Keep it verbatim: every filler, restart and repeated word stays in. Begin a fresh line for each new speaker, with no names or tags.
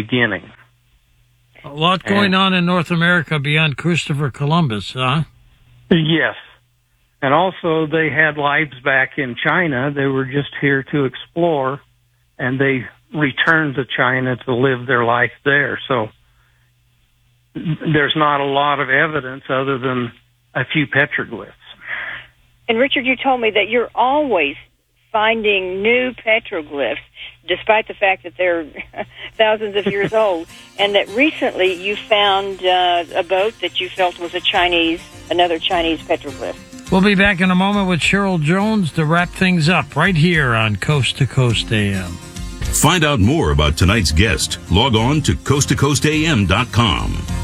beginning.
A lot going
and,
on in North America beyond Christopher Columbus, huh?
Yes. And also they had lives back in China. They were just here to explore, and they returned to China to live their life there. So there's not a lot of evidence other than a few petroglyphs.
And Richard, you told me that you're always finding new petroglyphs, despite the fact that they're thousands of years old, and that recently you found uh, a boat that you felt was a Chinese, another Chinese petroglyph.
We'll be back in a moment with Cheryl Jones to wrap things up right here on Coast to Coast A M.
Find out more about tonight's guest. Log on to coast to coast a m dot com.